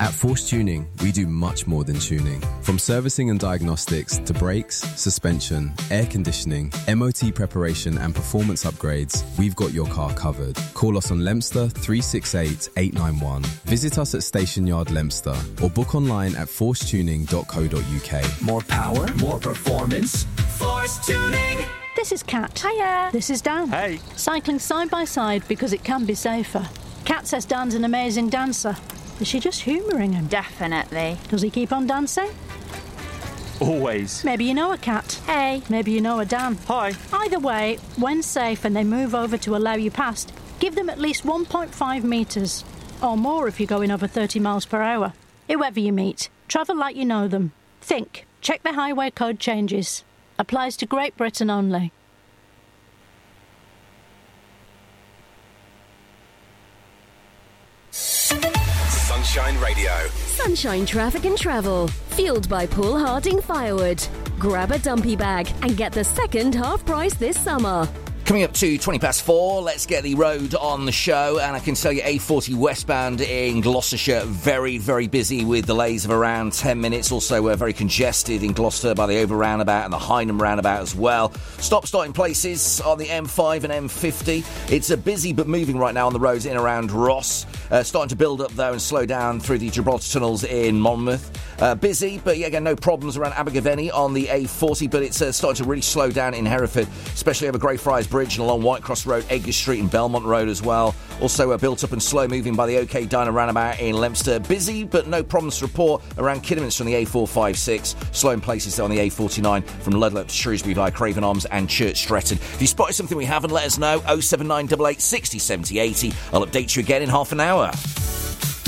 At Force Tuning, we do much more than tuning. From servicing and diagnostics to brakes, suspension, air conditioning, MOT preparation and performance upgrades, we've got your car covered. Call us on Leominster 368 891. Visit us at Station Yard Leominster or book online at forcetuning.co.uk. More power, more performance. Force Tuning. This is Kat. Hiya. This is Dan. Hey. Cycling side by side because it can be safer. Kat says Dan's an amazing dancer. Is she just humouring him? Definitely. Does he keep on dancing? Always. Maybe you know a Kat. Hey. Maybe you know a Dan. Hi. Either way, when safe and they move over to allow you past, give them at least 1.5 metres. Or more if you're going over 30 miles per hour. Whoever you meet, travel like you know them. Think. Check the highway code changes. Applies to Great Britain only. Sunshine Radio. Sunshine Traffic and Travel. Fueled by Paul Harding Firewood. Grab a dumpy bag and get the second half price this summer. Coming up to 4:20, let's get the road on the show. And I can tell you A40 westbound in Gloucestershire, very, very busy with delays of around 10 minutes. Also very congested in Gloucester by the Over roundabout and the Hynham roundabout as well. Stop-starting places on the M5 and M50. It's busy but moving right now on the roads in and around Ross. Starting to build up, though, and slow down through the Gibraltar tunnels in Monmouth. Busy, but yeah, again, no problems around Abergavenny on the A40, but it's starting to really slow down in Hereford, especially over Greyfriars Bridge and along Whitecross Road, Edgar Street and Belmont Road as well. Also built up and slow moving by the OK Diner roundabout in Leominster. Busy, but no problems to report around Kidderminster on the A456. Slow in places on the A49 from Ludlow to Shrewsbury via Craven Arms and Church Stretton. If you spotted something we haven't, let us know. 07988 60 70 80. I'll update you again in half an hour.